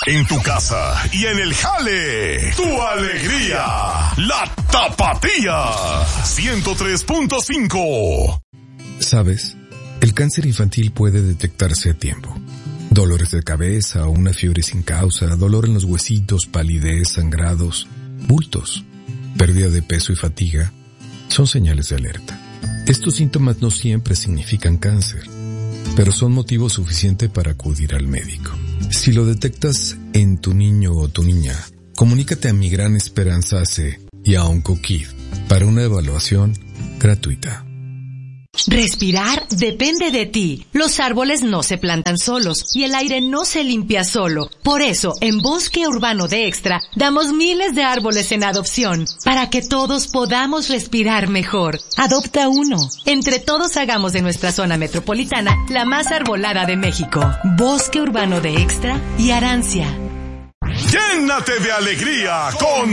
En tu casa y en el jale. Tu alegría. La Tapatía. 103.5. ¿Sabes? El cáncer infantil puede detectarse a tiempo. Dolores de cabeza, una fiebre sin causa, dolor en los huesitos, palidez, sangrados, bultos, pérdida de peso y fatiga son señales de alerta. Estos síntomas no siempre significan cáncer, pero son motivo suficiente para acudir al médico. Si lo detectas en tu niño o tu niña, comunícate a Mi Gran Esperanza AC y a OncoKid para una evaluación gratuita. Respirar depende de ti. Los árboles no se plantan solos y el aire no se limpia solo. Por eso, en Bosque Urbano de Extra, damos miles de árboles en adopción para que todos podamos respirar mejor. Adopta uno. Entre todos hagamos de nuestra zona metropolitana la más arbolada de México. Bosque Urbano de Extra y Arancia. Llénate de alegría con